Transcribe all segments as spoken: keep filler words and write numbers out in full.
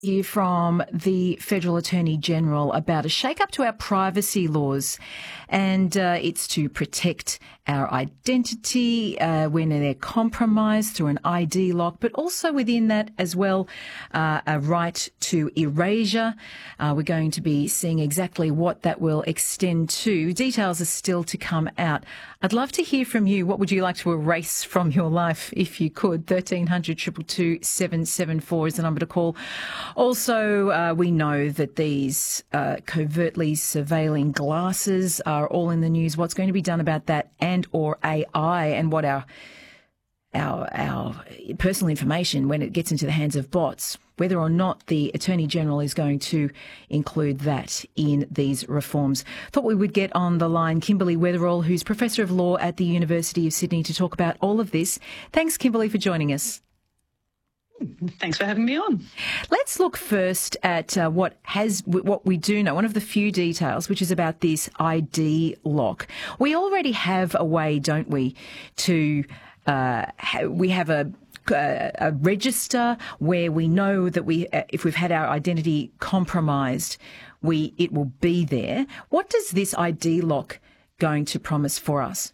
Hear from the Federal Attorney General about a shake-up to our privacy laws, and uh, it's to protect our identity uh, when they're compromised through an I D lock, but also within that as well uh, a right to erasure. Uh, we're going to be seeing exactly what that will extend to. Details are still to come out. I'd love to hear from you. What would you like to erase from your life if you could? thirteen hundred, two two two, seven seven four is the number to call. Also, uh, we know that these uh, covertly surveilling glasses are all in the news. What's going to be done about that, and or A I, and what our our our personal information when it gets into the hands of bots, whether or not the Attorney General is going to include that in these reforms. Thought we would get on the line Kimberly Weatherall, who's Professor of Law at the University of Sydney, to talk about all of this. Thanks, Kimberly, for joining us. Thanks for having me on. Let's look first at uh, what has what we do know. One of the few details, which is about this I D lock. We already have a way, don't we, to uh, ha- we have a a register where we know that we, if we've had our identity compromised, we it will be there. What does this I D lock going to promise for us?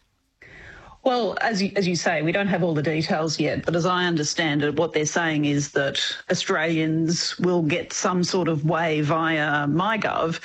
Well, as you, as you say, we don't have all the details yet, but as I understand it, what they're saying is that Australians will get some sort of way via MyGov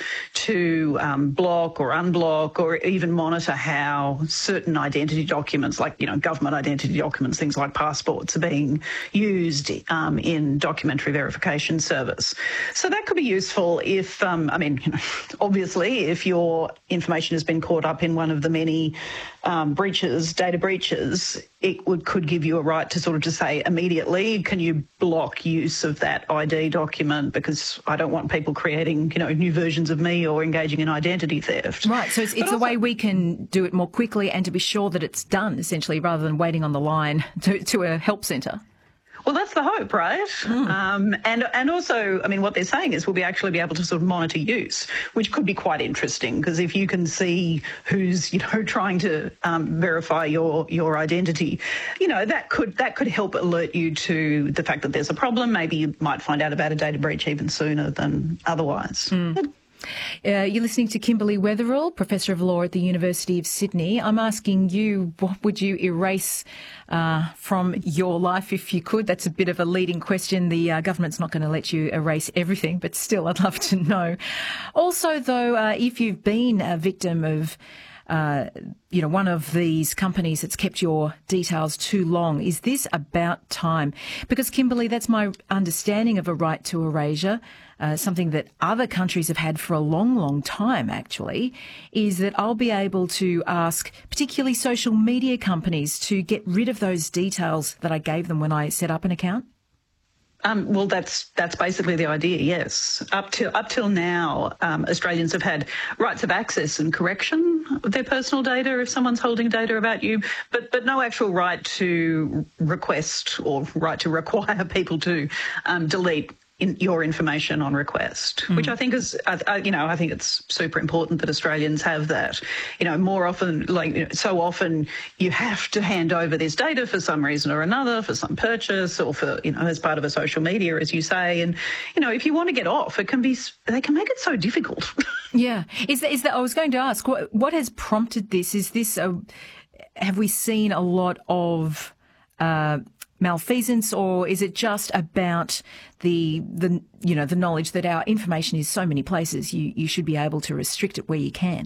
to um, block or unblock or even monitor how certain identity documents, like, you know, government identity documents, things like passports, are being used um, in documentary verification service. So that could be useful if, um, I mean, you know, obviously, if your information has been caught up in one of the many um, breaches, data breaches, it would, could give you a right to sort of to say immediately, can you block use of that I D document because I don't want people creating, you know, new versions of me or engaging in identity theft. Right, so it's, it's also a way we can do it more quickly and to be sure that it's done, essentially, rather than waiting on the line to, to a help centre. Well, that's the hope, right? Mm. Um, and and also, I mean, what they're saying is we'll be actually be able to sort of monitor use, which could be quite interesting because if you can see who's, you know, trying to um, verify your your identity, you know, that could that could help alert you to the fact that there's a problem. Maybe you might find out about a data breach even sooner than otherwise. Mm. Uh, you're listening to Kimberly Weatherall, Professor of Law at the University of Sydney. I'm asking you, what would you erase uh, from your life if you could? That's a bit of a leading question. The uh, government's not going to let you erase everything, but still, I'd love to know. Also, though, uh, if you've been a victim of Uh, you know, one of these companies that's kept your details too long, is this about time? Because, Kimberly, that's my understanding of a right to erasure, uh, something that other countries have had for a long, long time, actually, is that I'll be able to ask particularly social media companies to get rid of those details that I gave them when I set up an account. Um, well, that's that's basically the idea, yes. Up till up till now, um, Australians have had rights of access and correction of their personal data if someone's holding data about you, but but no actual right to request or right to require people to um, delete in your information on request, mm. which I think is, uh, you know, I think it's super important that Australians have that. You know, more often, like, you know, so often you have to hand over this data for some reason or another, for some purchase or for, you know, as part of a social media, as you say. And, you know, if you want to get off, it can be, they can make it so difficult. Yeah. Is that, is that, I was going to ask, what, what has prompted this? Is this, a, have we seen a lot of, uh, malfeasance, or is it just about the the you know the knowledge that our information is so many places? You you should be able to restrict it where you can.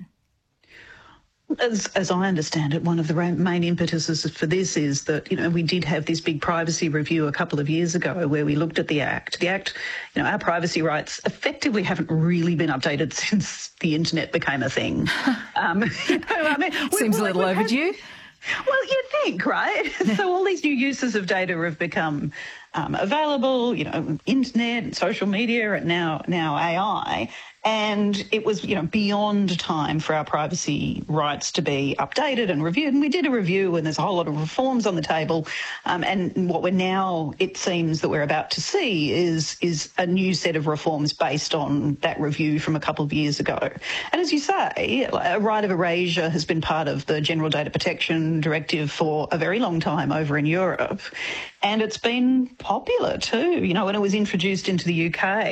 As as I understand it, one of the main impetuses for this is that, you know, we did have this big privacy review a couple of years ago where we looked at the Act. The Act, you know, our privacy rights effectively haven't really been updated since the internet became a thing. um, you know, I mean, seems a little overdue. Well, you'd think, right? So all these new uses of data have become um, available, you know, internet, social media, and now now A I. And it was, you know, beyond time for our privacy rights to be updated and reviewed. And we did a review, and there's a whole lot of reforms on the table. Um, and what we're now, it seems that we're about to see is is a new set of reforms based on that review from a couple of years ago. And as you say, a right of erasure has been part of the General Data Protection Directive for a very long time over in Europe. And it's been popular too. You know, when it was introduced into the U K,